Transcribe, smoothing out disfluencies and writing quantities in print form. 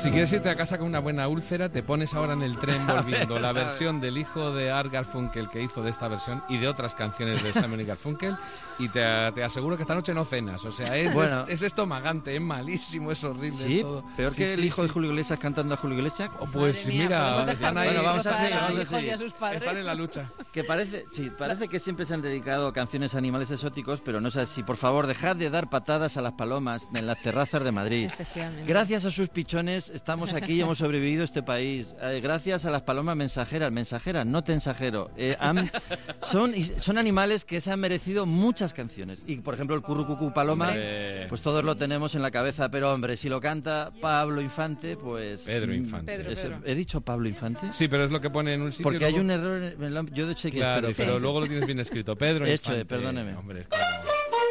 Si quieres irte a casa con una buena úlcera, te pones ahora en el tren volviendo la versión del hijo de Art Garfunkel que hizo de esta versión y de otras canciones de Simon y Garfunkel, y te aseguro que esta noche no cenas. O sea, es estomagante, es malísimo, es horrible. Sí, es todo. peor que el hijo de Julio Iglesias cantando a Julio Iglesias. Pues mira, están ahí. Bueno, vamos a seguir. Están en la lucha. Que parece que siempre se han dedicado a canciones a animales exóticos, pero no es así. Por favor, dejad de dar patadas a las palomas en las terrazas de Madrid. Gracias a sus pichones estamos aquí y hemos sobrevivido este país. Gracias a las palomas mensajeras, no tensajero. Son animales que se han merecido muchas canciones. Y por ejemplo el currucucú paloma, pues todos lo tenemos en la cabeza, pero hombre, si lo canta Pablo Infante, pues... Pedro Infante. Pedro. ¿He dicho Pablo Infante? Sí, pero es lo que pone en un sitio. Porque hay un error, yo de hecho... Claro, pero luego lo tienes bien escrito. Pedro Infante. Perdóneme. Hombre, claro.